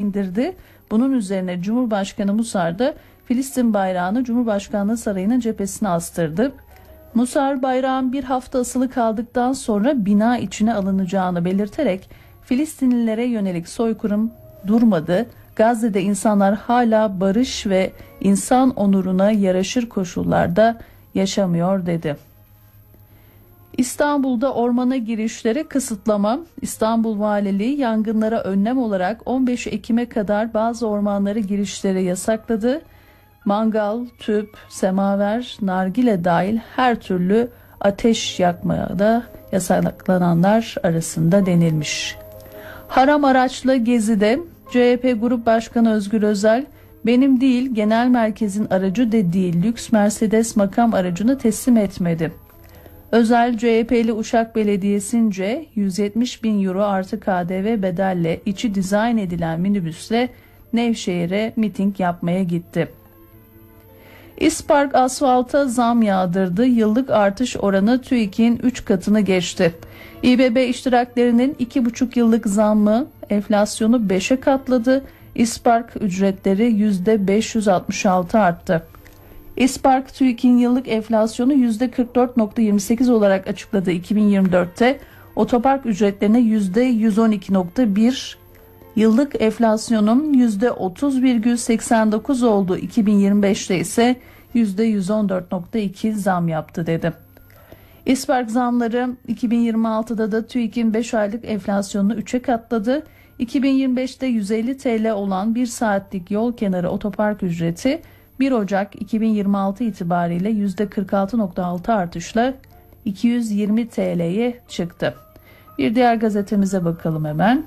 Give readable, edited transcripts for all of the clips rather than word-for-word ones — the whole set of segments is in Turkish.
indirdi. Bunun üzerine Cumhurbaşkanı Musar da Filistin bayrağını Cumhurbaşkanlığı Sarayı'nın cephesine astırdı. Musar bayrağın bir hafta asılı kaldıktan sonra bina içine alınacağını belirterek Filistinlilere yönelik soykırım durmadı. Gazze'de insanlar hala barış ve insan onuruna yaraşır koşullarda yaşamıyor dedi. İstanbul'da ormana girişlere kısıtlama. İstanbul Valiliği yangınlara önlem olarak 15 Ekim'e kadar bazı ormanlara girişleri yasakladı. Mangal, tüp, semaver, nargile dahil her türlü ateş yakmaya da yasaklananlar arasında denilmiş. Haram araçlı gezide CHP Grup Başkanı Özgür Özel, benim değil genel merkezin aracı de değil lüks Mercedes makam aracını teslim etmedi. Özel, CHP'li Uşak Belediyesi'nce 170 bin euro artı KDV bedelle içi dizayn edilen minibüsle Nevşehir'e miting yapmaya gitti. İspark asfalta zam yağdırdı. Yıllık artış oranı TÜİK'in 3 katını geçti. İBB iştiraklerinin 2,5 yıllık zammı enflasyonu 5'e katladı. İspark ücretleri %566 arttı. İspark TÜİK'in yıllık enflasyonu %44,28 olarak açıkladı 2024'te. Otopark ücretlerine %112,1, yıllık enflasyonun %30,89 olduğu 2025'te ise %114,2 zam yaptı dedi. İspark zamları 2026'da da TÜİK'in 5 aylık enflasyonunu 3'e katladı. 2025'te 150 TL olan 1 saatlik yol kenarı otopark ücreti 1 Ocak 2026 itibariyle %46,6 artışla 220 TL'ye çıktı. Bir diğer gazetemize bakalım hemen.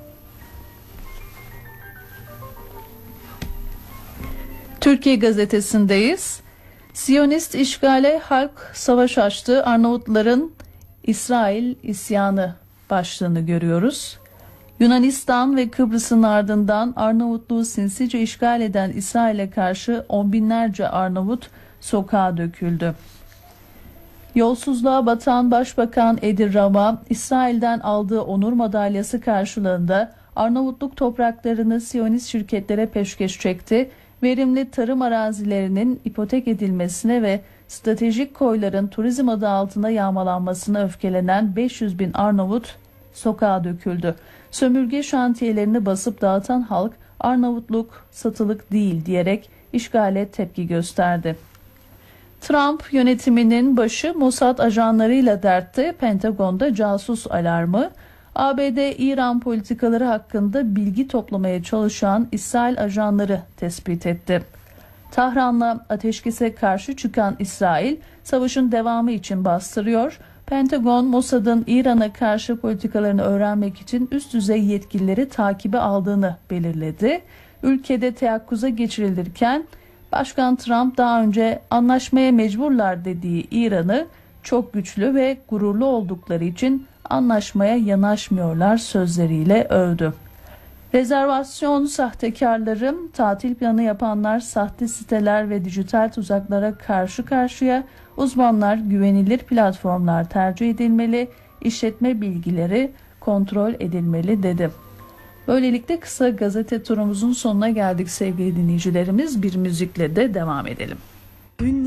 Türkiye Gazetesi'ndeyiz. Siyonist işgale halk savaş açtı. Arnavutların İsrail isyanı başlığını görüyoruz. Yunanistan ve Kıbrıs'ın ardından Arnavutluğu sinsice işgal eden İsrail'e karşı on binlerce Arnavut sokağa döküldü. Yolsuzluğa batan Başbakan Edi Rama, İsrail'den aldığı onur madalyası karşılığında Arnavutluk topraklarını Siyonist şirketlere peşkeş çekti. Verimli tarım arazilerinin ipotek edilmesine ve stratejik koyların turizm adı altında yağmalanmasına öfkelenen 500 bin Arnavut sokağa döküldü. Sömürge şantiyelerini basıp dağıtan halk Arnavutluk satılık değil diyerek işgale tepki gösterdi. Trump yönetiminin başı Mossad ajanlarıyla dertte, Pentagon'da casus alarmı. ABD İran politikaları hakkında bilgi toplamaya çalışan İsrail ajanları tespit etti. Tahran'la ateşkese karşı çıkan İsrail savaşın devamı için bastırıyor. Pentagon, Mossad'ın İran'a karşı politikalarını öğrenmek için üst düzey yetkilileri takibe aldığını belirledi. Ülkede teyakkuza geçirilirken Başkan Trump daha önce anlaşmaya mecburlar dediği İran'ı çok güçlü ve gururlu oldukları için anlaşmaya yanaşmıyorlar sözleriyle övdü. Rezervasyon sahtekarları, tatil planı yapanlar, sahte siteler ve dijital tuzaklara karşı karşıya. Uzmanlar güvenilir platformlar tercih edilmeli, işletme bilgileri kontrol edilmeli dedi. Böylelikle kısa gazete turumuzun sonuna geldik sevgili dinleyicilerimiz. Bir müzikle de devam edelim.